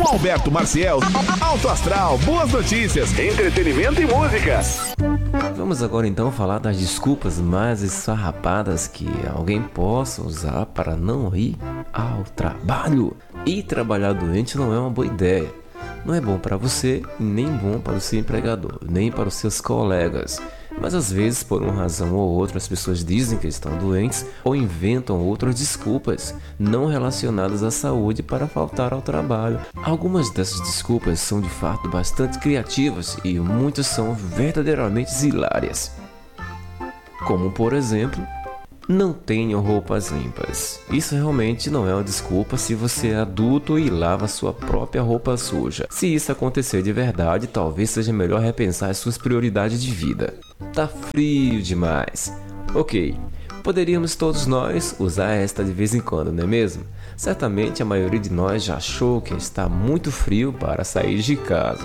Alberto Maciel, Alto Astral, boas notícias, entretenimento e música. Vamos agora então falar das desculpas mais esfarrapadas que alguém possa usar para não ir ao trabalho. E trabalhar doente não é uma boa ideia. Não é bom para você, nem bom para o seu empregador, nem para os seus colegas. Mas às vezes, por uma razão ou outra, as pessoas dizem que estão doentes ou inventam outras desculpas não relacionadas à saúde para faltar ao trabalho. Algumas dessas desculpas são de fato bastante criativas e muitas são verdadeiramente hilárias. Como por exemplo, não tenho roupas limpas. Isso realmente não é uma desculpa se você é adulto e lava sua própria roupa suja. Se isso acontecer de verdade, talvez seja melhor repensar as suas prioridades de vida. Tá frio demais. Ok, poderíamos todos nós usar esta de vez em quando, não é mesmo? Certamente a maioria de nós já achou que está muito frio para sair de casa.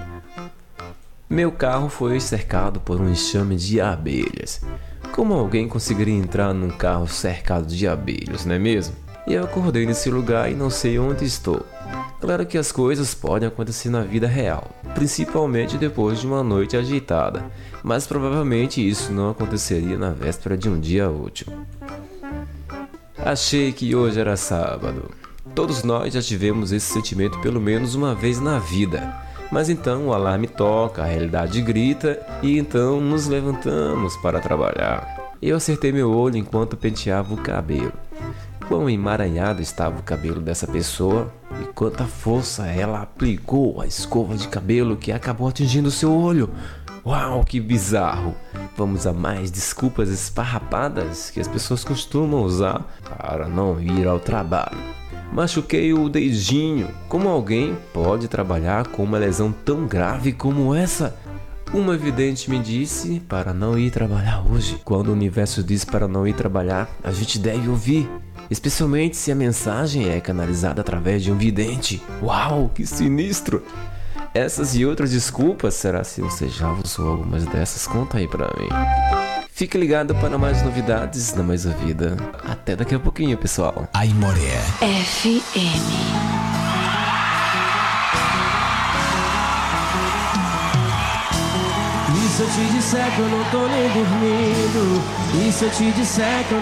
Meu carro foi cercado por um enxame de abelhas. Como alguém conseguiria entrar num carro cercado de abelhas, não é mesmo? E eu acordei nesse lugar e não sei onde estou. Claro que as coisas podem acontecer na vida real, principalmente depois de uma noite agitada, mas provavelmente isso não aconteceria na véspera de um dia útil. Achei que hoje era sábado. Todos nós já tivemos esse sentimento pelo menos uma vez na vida. Mas então o alarme toca, a realidade grita e então nos levantamos para trabalhar. Eu acertei meu olho enquanto penteava o cabelo. Quão emaranhado estava o cabelo dessa pessoa e quanta força ela aplicou à escova de cabelo que acabou atingindo seu olho. Uau, que bizarro! Vamos a mais desculpas esfarrapadas que as pessoas costumam usar para não ir ao trabalho. Machuquei o dedinho. Como alguém pode trabalhar com uma lesão tão grave como essa? Uma vidente me disse para não ir trabalhar hoje. Quando o universo diz para não ir trabalhar, a gente deve ouvir. Especialmente se a mensagem é canalizada através de um vidente. Uau, que sinistro! Essas e outras desculpas, será se você já usou algumas dessas? Conta aí pra mim. Fique ligado para mais novidades na Mais Ouvida. Até daqui a pouquinho, pessoal. Aimoré FM. E se eu te disser que eu não tô nem dormindo? E se eu te disser que eu